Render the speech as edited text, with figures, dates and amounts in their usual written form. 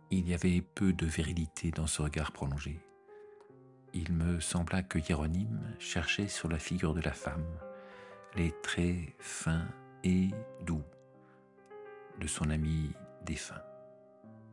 Il y avait peu de virilité dans ce regard prolongé. Il me sembla que Hiéronyme cherchait sur la figure de la femme les traits fins et doux de son ami défunt.